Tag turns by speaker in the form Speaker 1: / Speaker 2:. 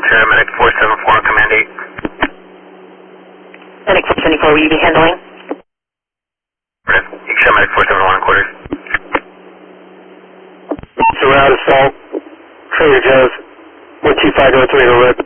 Speaker 1: to Medic 474 on Command 8.
Speaker 2: Medic 474, will you be handling?
Speaker 1: Right. You can show Medic 471 in quarters.
Speaker 3: Surround assault. Trader Joe's. 12503 to RIP.